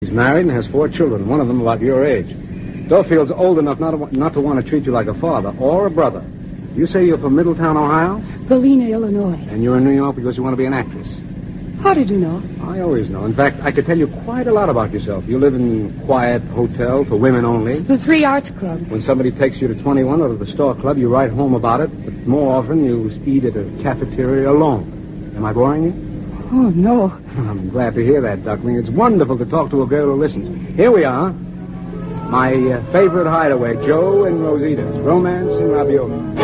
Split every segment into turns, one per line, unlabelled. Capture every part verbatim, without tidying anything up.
He's married and has four children, one of them about your age. Dorfield's old enough not to, not to want to treat you like a father or a brother. You say you're from Middletown, Ohio?
Galena, Illinois.
And you're in New York because you want to be an actress?
How did you know?
I always know. In fact, I could tell you quite a lot about yourself. You live in a quiet hotel for women only.
The Three Arts Club.
When somebody takes you to twenty-one or to the Store Club, you write home about it, but more often you eat at a cafeteria alone. Am I boring you?
Oh, no.
I'm glad to hear that, Duckling. It's wonderful to talk to a girl who listens. Here we are. My uh, favorite hideaway, Joe and Rosita's Romance and Ravioli.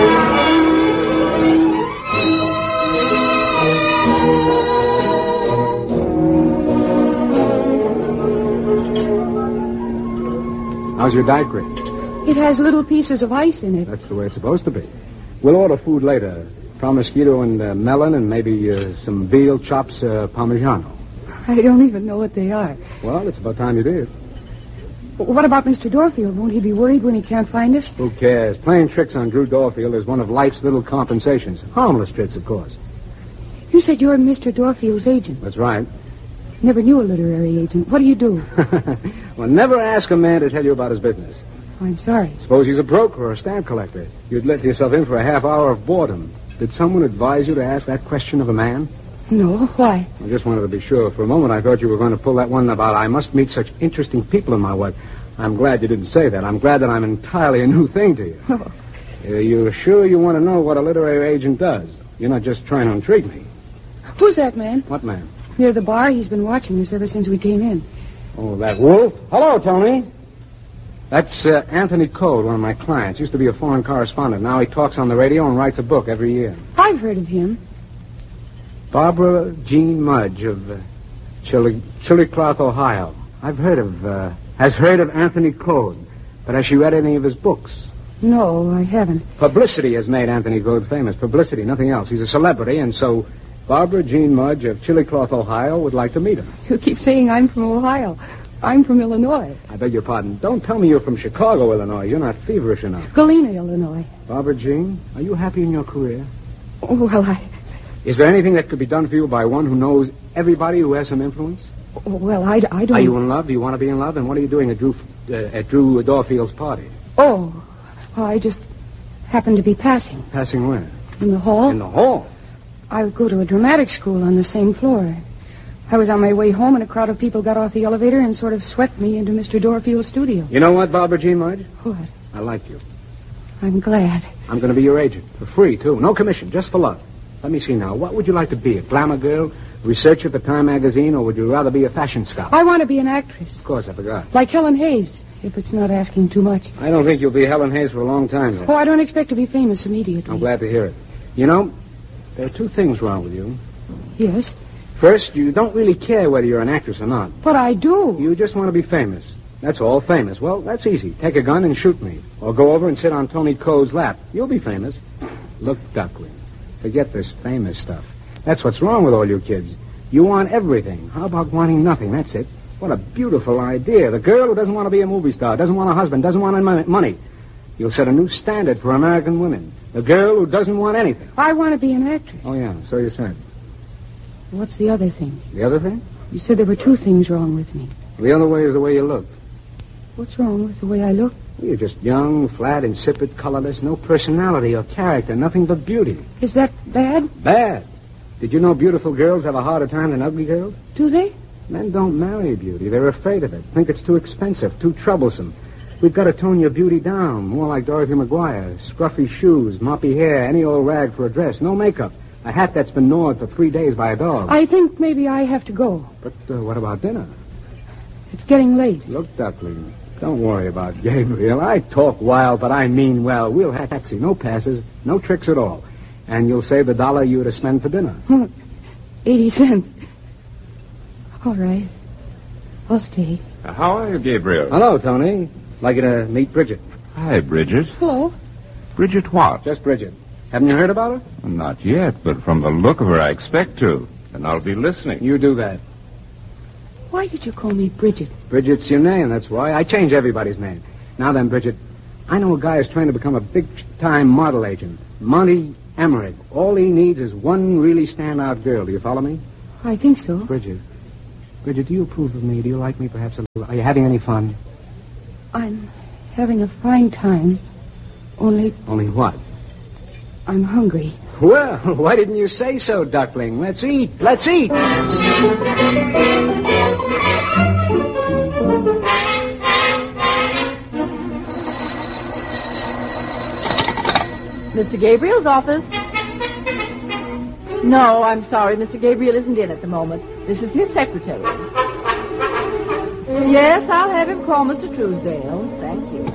How's your daiquiri?
It has little pieces of ice in it.
That's the way it's supposed to be. We'll order food later. Mosquito and uh, melon and maybe uh, some veal chops uh, parmigiano.
I don't even know what they are.
Well, it's about time you did.
What about Mister Dorfield? Won't he be worried when he can't find us?
Who cares? Playing tricks on Drew Dorfield is one of life's little compensations. Harmless tricks, of course.
You said you're Mister Dorfield's agent.
That's right.
Never knew a literary agent. What do you do?
Well, never ask a man to tell you about his business.
I'm sorry.
Suppose he's a broker or a stamp collector. You'd let yourself in for a half hour of boredom. Did someone advise you to ask that question of a man?
No, why?
I just wanted to be sure. For a moment, I thought you were going to pull that one about I must meet such interesting people in my work. I'm glad you didn't say that. I'm glad that I'm entirely a new thing to you.
Oh.
Uh, you're sure you want to know what a literary agent does? You're not just trying to intrigue me.
Who's that man?
What man?
Near the bar. He's been watching us ever since we came in.
Oh, that wolf? Hello, Tony. That's uh, Anthony Code, one of my clients. Used to be a foreign correspondent. Now he talks on the radio and writes a book every year.
I've heard of him.
Barbara Jean Mudge of uh, Chili- Chillicothe, Ohio. I've heard of, uh, has heard of Anthony Code. But has she read any of his books?
No, I haven't.
Publicity has made Anthony Code famous. Publicity, nothing else. He's a celebrity, and so Barbara Jean Mudge of Chillicothe, Ohio would like to meet him.
You keep saying I'm from Ohio. I'm from Illinois.
I beg your pardon. Don't tell me you're from Chicago, Illinois. You're not feverish enough.
Galena, Illinois.
Barbara Jean, are you happy in your career?
Oh, well, I...
Is there anything that could be done for you by one who knows everybody who has some influence?
Oh, well, I, I don't...
Are you in love? Do you want to be in love? And what are you doing at Drew, uh, at Drew Dorfield's party?
Oh, well, I just happened to be passing.
Passing where?
In the hall.
In the hall?
I go to a dramatic school on the same floor. I was on my way home, and a crowd of people got off the elevator and sort of swept me into Mister Dorfield's studio.
You know what, Barbara Jean Mudge?
What?
I like you.
I'm glad.
I'm going to be your agent. For free, too. No commission, just for love. Let me see now. What would you like to be? A glamour girl? A researcher for Time magazine? Or would you rather be a fashion scout?
I want to be an actress.
Of course, I forgot.
Like Helen Hayes, if it's not asking too much.
I don't think you'll be Helen Hayes for a long time yet.
Oh, I don't expect to be famous immediately.
I'm glad to hear it. You know, there are two things wrong with you.
Yes?
First, you don't really care whether you're an actress or not.
But I do.
You just want to be famous. That's all, famous. Well, that's easy. Take a gun and shoot me. Or go over and sit on Tony Code's lap. You'll be famous. Look, Duckling, forget this famous stuff. That's what's wrong with all you kids. You want everything. How about wanting nothing? That's it. What a beautiful idea. The girl who doesn't want to be a movie star, doesn't want a husband, doesn't want any money. You'll set a new standard for American women. The girl who doesn't want anything.
I want to be an actress.
Oh, yeah, so you said.
What's the other thing?
The other thing?
You said there were two things wrong with me.
The other way is the way you look.
What's wrong with the way I look?
You're just young, flat, insipid, colorless, no personality or character, nothing but beauty.
Is that bad?
Bad. Did you know beautiful girls have a harder time than ugly girls?
Do they?
Men don't marry beauty. They're afraid of it. Think it's too expensive, too troublesome. We've got to tone your beauty down, more like Dorothy McGuire. Scruffy shoes, moppy hair, any old rag for a dress, no makeup. A hat that's been gnawed for three days by a dog.
I think maybe I have to go.
But uh, what about dinner?
It's getting late.
Look, Duckling, don't worry about Gabriel. I talk wild, but I mean well. We'll have a taxi, no passes, no tricks at all. And you'll save the dollar you were to spend for dinner.
Eighty cents. All right. I'll stay.
Uh, how are you, Gabriel?
Hello, Tony. Like you to meet Bridget.
Hi, Bridget.
Hello.
Bridget what?
Just Bridget. Haven't you heard about her?
Not yet, but from the look of her, I expect to. And I'll be listening.
You do that.
Why did you call me Bridget?
Bridget's your name, that's why. I change everybody's name. Now then, Bridget, I know a guy who's trying to become a big-time model agent. Monty Emmerich. All he needs is one really standout girl. Do you follow me?
I think so.
Bridget, Bridget, do you approve of me? Do you like me perhaps a little? Are you having any fun?
I'm having a fine time. Only
Only what?
I'm hungry.
Well, why didn't you say so, duckling? Let's eat. Let's eat.
Mister Gabriel's office. No, I'm sorry. Mister Gabriel isn't in at the moment. This is his secretary. Yes, I'll have him call Mister Truesdale. Thank you.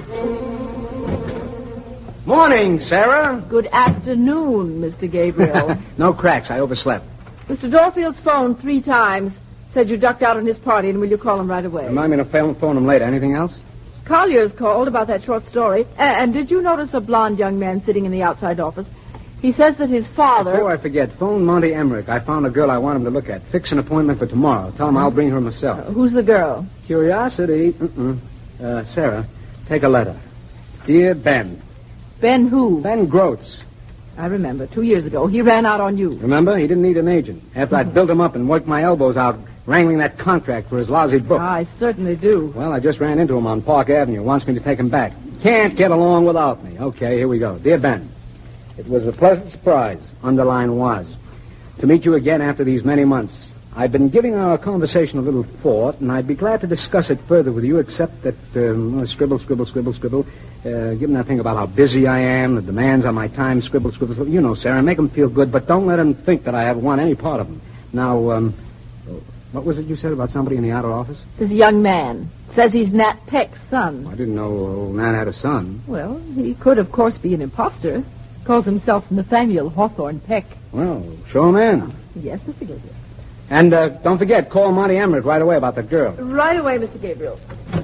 Morning, Sarah.
Good afternoon, Mister Gabriel.
No cracks. I overslept.
Mister Dorfield's phoned three times. Said you ducked out on his party, and will you call him right away?
Remind me to phone, phone him later. Anything else?
Collier's called about that short story. A- and did you notice a blonde young man sitting in the outside office? He says that his father...
Before I forget, phone Monty Emmerich. I found a girl I want him to look at. Fix an appointment for tomorrow. Tell him I'll bring her myself.
Uh, who's the girl?
Curiosity. Mm-mm. Uh, Sarah, take a letter. Dear Ben.
Ben who?
Ben Groats.
I remember. Two years ago, he ran out on you.
Remember? He didn't need an agent. After I'd built him up and worked my elbows out wrangling that contract for his lousy book.
I certainly do.
Well, I just ran into him on Park Avenue. Wants me to take him back. Can't get along without me. Okay, here we go. Dear Ben, it was a pleasant surprise, underline was, to meet you again after these many months. I've been giving our conversation a little thought, and I'd be glad to discuss it further with you, except that, um, scribble, scribble, scribble, scribble, uh, give him that thing about how busy I am, the demands on my time, scribble, scribble, scribble. You know, Sarah, make him feel good, but don't let him think that I have want any part of him. Now, um, what was it you said about somebody in the outer office?
This young man says he's Nat Peck's son.
I didn't know old Nan had a son.
Well, he could, of course, be an imposter. Calls himself Nathaniel Hawthorne Peck.
Well, show him in.
Yes, Mister Gabriel.
And uh, don't forget, call Monty Emmerich right away about that girl.
Right away, Mister Gabriel.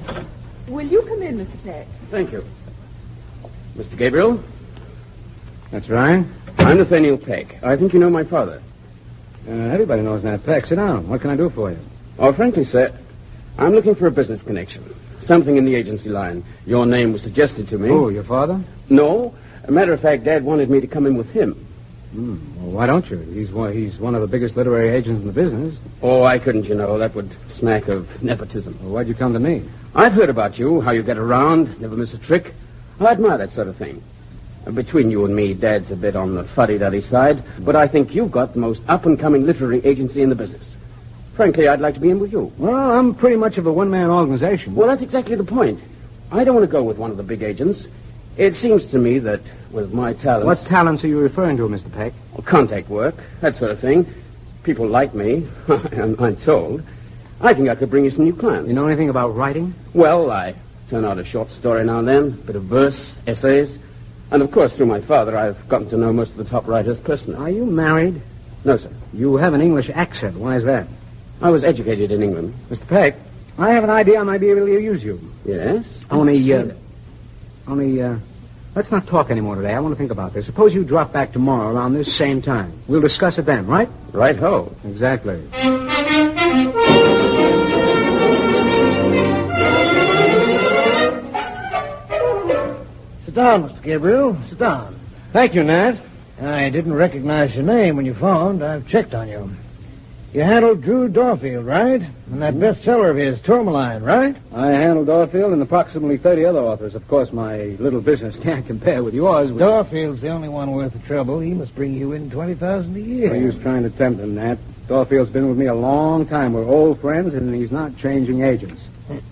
Will you come in, Mister Peck?
Thank you. Mister Gabriel,
That's right.
I'm Nathaniel Peck. I think you know my father.
Uh, everybody knows Nat Peck. Sit down. What can I do for you?
Oh, frankly, sir, I'm looking for a business connection. Something in the agency line. Your name was suggested to me.
Oh, your father?
No. A matter of fact, Dad wanted me to come in with him.
Hmm. Well, why don't you? He's one, he's one of the biggest literary agents in the business.
Oh, I couldn't, you know. That would smack of nepotism.
Well, why'd you come to me?
I've heard about you, how you get around, never miss a trick. I admire that sort of thing. Between you and me, Dad's a bit on the fuddy-duddy side, but I think you've got the most up-and-coming literary agency in the business. Frankly, I'd like to be in with you.
Well, I'm pretty much of a one-man organization.
Well, that's exactly the point. I don't want to go with one of the big agents. It seems to me that with my talents...
What talents are you referring to, Mister Peck?
Well, contact work, that sort of thing. People like me, I'm, I'm told. I think I could bring you some new clients.
You know anything about writing?
Well, I turn out a short story now and then, a bit of verse, essays. And, of course, through my father, I've gotten to know most of the top writers personally.
Are you married?
No, sir.
You have an English accent. Why is that?
I was educated in England.
Mister Peck, I have an idea I might be able to use you.
Yes?
Only, uh, only, uh, let's not talk anymore today. I want to think about this. Suppose you drop back tomorrow around this same time. We'll discuss it then, right?
Right-ho.
Exactly.
Sit down, Mister Gabriel. Sit down.
Thank you, Nat.
I didn't recognize your name when you phoned. I've checked on you. You handled Drew Dorfield, right? And that bestseller of his, Tourmaline, right?
I handled Dorfield and approximately thirty other authors. Of course, my little business can't compare with yours. Which...
Dorfield's the only one worth the trouble. He must bring you in twenty thousand a year.
Well, he was trying to tempt him, Nat. Dorfield's been with me a long time. We're old friends, and he's not changing agents.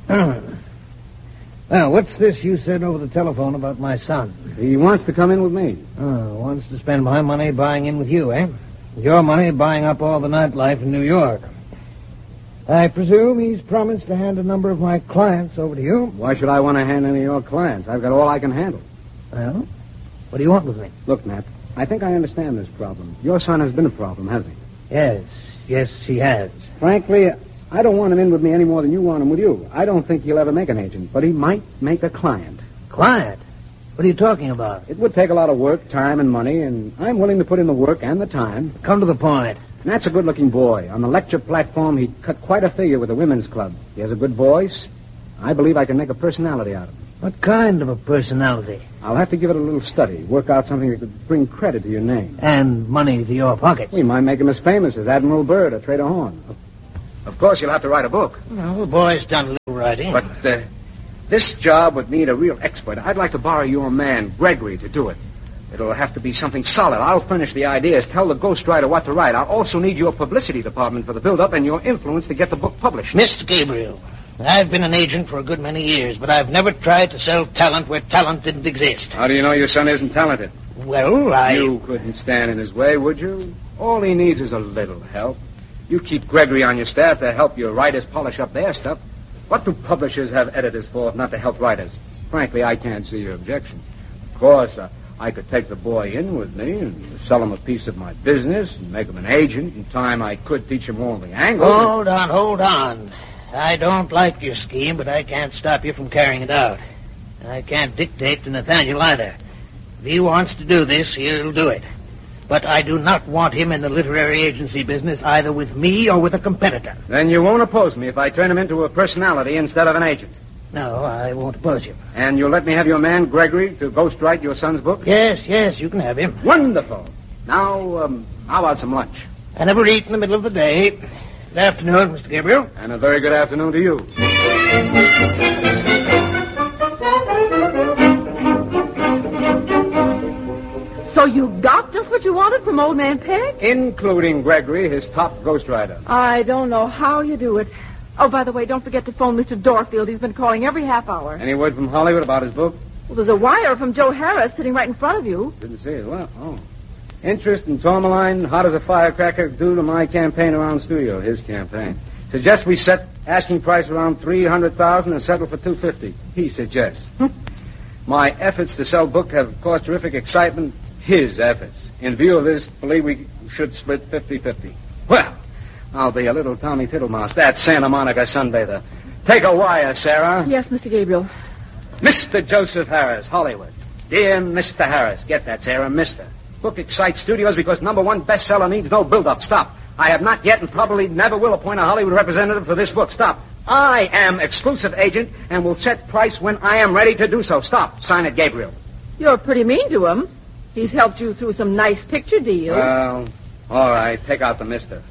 Now, what's this you said over the telephone about my son?
He wants to come in with me.
Oh, wants to spend my money buying in with you, eh? Your money buying up all the nightlife in New York. I presume he's promised to hand a number of my clients over to you.
Why should I want to hand any of your clients? I've got all I can handle.
Well, what do you want with me?
Look, Nat, I think I understand this problem. Your son has been a problem, hasn't he?
Yes, yes, he has.
Frankly, I don't want him in with me any more than you want him with you. I don't think he'll ever make an agent, but he might make a client.
Client? What are you talking about?
It would take a lot of work, time, and money, and I'm willing to put in the work and the time.
Come to the point.
Nat's a good-looking boy. On the lecture platform, he cut quite a figure with the women's club. He has a good voice. I believe I can make a personality out of him.
What kind of a personality?
I'll have to give it a little study, work out something that could bring credit to your name.
And money to your pockets.
We might make him as famous as Admiral Byrd or Trader Horn. Of course, you'll have to write a book.
Well, the boy's done a little writing.
But uh, this job would need a real expert. I'd like to borrow your man, Gregory, to do it. It'll have to be something solid. I'll furnish the ideas, tell the ghostwriter what to write. I'll also need your publicity department for the build-up and your influence to get the book published.
Mister Gabriel, I've been an agent for a good many years, but I've never tried to sell talent where talent didn't exist.
How do you know your son isn't talented?
Well, I...
You couldn't stand in his way, would you? All he needs is a little help. You keep Gregory on your staff to help your writers polish up their stuff. What do publishers have editors for if not to help writers? Frankly, I can't see your objection. Of course, uh, I could take the boy in with me and sell him a piece of my business and make him an agent. In time, I could teach him all the angles.
Hold on, hold on. I don't like your scheme, but I can't stop you from carrying it out. I can't dictate to Nathaniel either. If he wants to do this, he'll do it. But I do not want him in the literary agency business either with me or with a competitor.
Then you won't oppose me if I turn him into a personality instead of an agent.
No, I won't oppose you.
And you'll let me have your man, Gregory, to ghostwrite your son's book?
Yes, yes, you can have him.
Wonderful. Now, um, how about some lunch?
I never eat in the middle of the day. Good afternoon, Mister Gabriel.
And a very good afternoon to you.
So you got just what you wanted from Old Man Peg?
Including Gregory, his top ghostwriter.
I don't know how you do it. Oh, by the way, don't forget to phone Mister Dorfield. He's been calling every half hour.
Any word from Hollywood about his book?
Well, there's a wire from Joe Harris sitting right in front of you.
Didn't see it. Well, oh. Interest in Tourmaline, hot as a firecracker, due to my campaign around studio, his campaign. Suggest we set asking price around three hundred thousand dollars and settle for two hundred fifty dollars. He suggests. My efforts to sell book have caused terrific excitement. His efforts. In view of this, believe we should split fifty-fifty. Well, I'll be a little Tommy Tittlemouse, that Santa Monica sunbather. Take a wire, Sarah.
Yes, Mister Gabriel.
Mister Joseph Harris, Hollywood. Dear Mister Harris. Get that, Sarah, Mister Book excites studios because number one bestseller needs no build-up. Stop. I have not yet and probably never will appoint a Hollywood representative for this book. Stop. I am exclusive agent and will set price when I am ready to do so. Stop. Sign it, Gabriel.
You're pretty mean to him. He's helped you through some nice picture deals.
Well, all right. Take out the mister.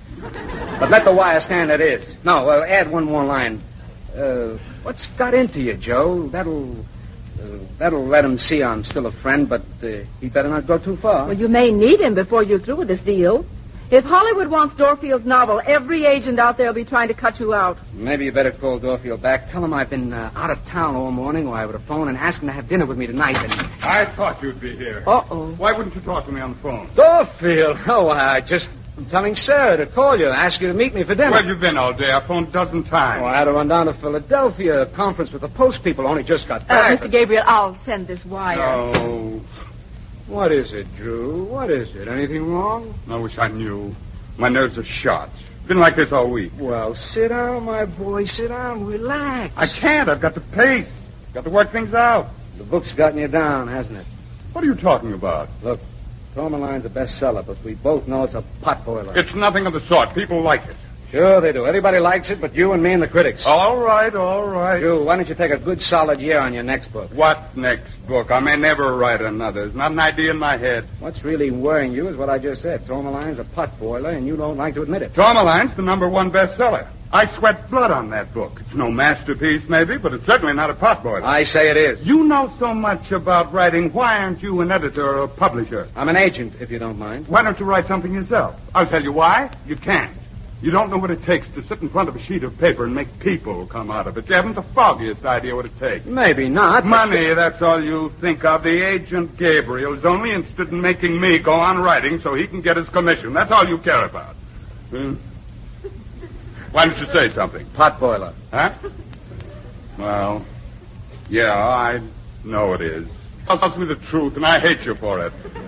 But let the wire stand it is. No, well, add one more line. Uh, what's got into you, Joe? That'll... Uh, that'll let him see I'm still a friend, but uh, he better not go too far.
Well, you may need him before you're through with this deal. If Hollywood wants Dorfield's novel, every agent out there will be trying to cut you out.
Maybe you better call Dorfield back. Tell him I've been uh, out of town all morning, or I would have phoned and asked him to have dinner with me tonight. And...
I thought you'd be here.
Uh-oh.
Why wouldn't you talk to me on the phone?
Dorfield? Oh, I just... I'm telling Sarah to call you, ask you to meet me for dinner.
Where have you been all day? I phoned a dozen times.
Oh, I had to run down to Philadelphia, a conference with the post people. Only just got back.
Uh, Mister Gabriel, I'll send this wire.
No.
What is it, Drew? What is it? Anything wrong?
I wish I knew. My nerves are shot. Been like this all week.
Well, sit down, my boy. Sit down. Relax.
I can't. I've got to pace. Got to work things out.
The book's gotten you down, hasn't it?
What are you talking about?
Look, Tourmaline's a bestseller, but we both know it's a potboiler.
It's nothing of the sort. People like it.
Sure they do. Everybody likes it, but you and me and the critics.
All right, all right.
Drew, why don't you take a good solid year on your next book?
What next book? I may never write another. There's not an idea in my head.
What's really worrying you is what I just said. Tourmaline's a potboiler, and you don't like to admit it.
Tourmaline's the number one bestseller. I sweat blood on that book. It's no masterpiece, maybe, but it's certainly not a potboiler.
I say it is.
You know so much about writing. Why aren't you an editor or a publisher?
I'm an agent, if you don't mind.
Why don't you write something yourself? I'll tell you why. You can't. You don't know what it takes to sit in front of a sheet of paper and make people come out of it. You haven't the foggiest idea what it takes.
Maybe not.
Money, that's all you think of. The agent Gabriel is only interested in making me go on writing so he can get his commission. That's all you care about. Hmm? Why don't you say something?
Potboiler.
Huh? Well, yeah, I know it is. Tell me the truth, and I hate you for it.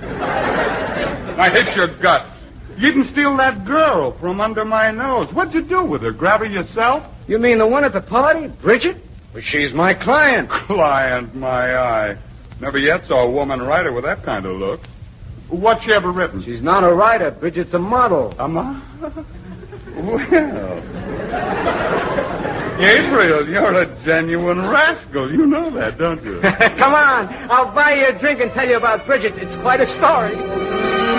I hate your guts. You didn't steal that girl from under my nose. What'd you do with her? Grab her yourself?
You mean the one at the party? Bridget? Well, she's my client.
Client, my eye. Never yet saw a woman writer with that kind of look. What's she ever written?
She's not a writer. Bridget's a model.
A model? Well... Gabriel, you're a genuine rascal. You know that, don't you?
Come on. I'll buy you a drink and tell you about Bridget. It's quite a story.